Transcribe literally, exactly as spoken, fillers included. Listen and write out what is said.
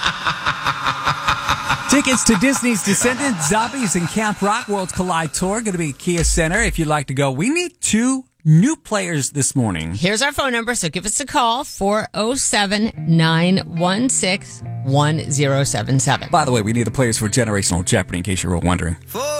Tickets to Disney's Descendants, Zombies, and Camp Rock Worlds Collide Tour going to be at Kia Center if you'd like to go. We need two new players this morning. Here's our phone number, so give us a call, four oh seven, nine one six, one oh seven seven. By the way, we need the players for Generational Jeopardy, in case you were wondering. For